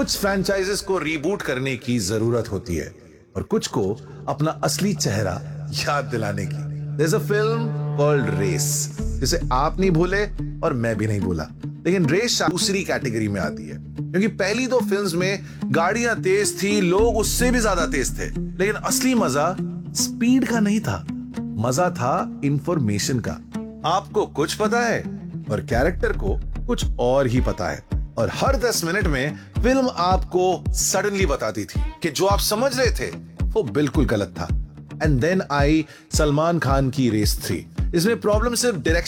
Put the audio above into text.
कुछ फ्रैंचाइजेस को रीबूट करने की जरूरत होती है और कुछ को अपना असली चेहरा याद दिलाने की। There's a film called race, जिसे आप नहीं भूले और मैं भी नहीं भूला, लेकिन रेस दूसरी कैटेगरी में आती है क्योंकि पहली दो फिल्म्स में गाड़ियां तेज थी, लोग उससे भी ज्यादा तेज थे, लेकिन असली मजा स्पीड का नहीं था, मजा था इंफॉर्मेशन का। आपको कुछ पता है और कैरेक्टर को कुछ और ही पता है, और हर 10 मिनट में फिल्म आपको सडनली बताती थी कि जो आप समझ रहे थे वो बिल्कुल गलत था। And then I Salman Khan की रेस 3। इसमें प्रॉब्लम सिर्फ डायरेक्शन